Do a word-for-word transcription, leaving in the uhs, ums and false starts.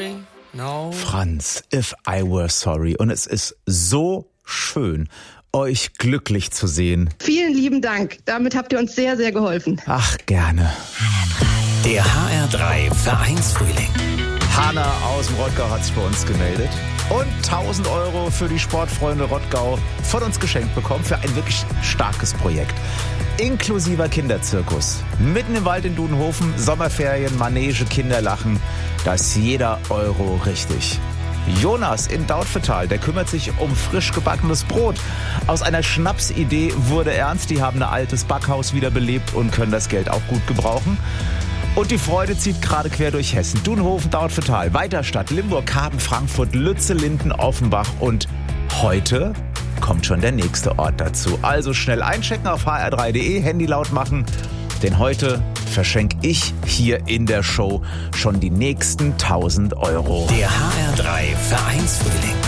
sorry, no. Franz, If I Were Sorry. Und es ist so schön, euch glücklich zu sehen. Vielen lieben Dank. Damit habt ihr uns sehr, sehr geholfen. Ach, gerne. Der H R drei Vereinsfrühling. Hanna aus dem Rottgau hat sich bei uns gemeldet und tausend Euro für die Sportfreunde Rottgau von uns geschenkt bekommen für ein wirklich starkes Projekt. Inklusiver Kinderzirkus. Mitten im Wald in Dudenhofen, Sommerferien, Manege, Kinderlachen. Da ist jeder Euro richtig. Jonas in Dautphetal, der kümmert sich um frisch gebackenes Brot. Aus einer Schnapsidee wurde ernst. Die haben ein altes Backhaus wiederbelebt und können das Geld auch gut gebrauchen. Und die Freude zieht gerade quer durch Hessen. Dunhofen, Dautphetal, Weiterstadt, Limburg, Karben, Frankfurt, Lütze, Linden, Offenbach. Und heute kommt schon der nächste Ort dazu. Also schnell einchecken auf h r drei punkt d e, Handy laut machen. Denn heute verschenke ich hier in der Show schon die nächsten tausend Euro. Der H R drei Vereinsfrühling.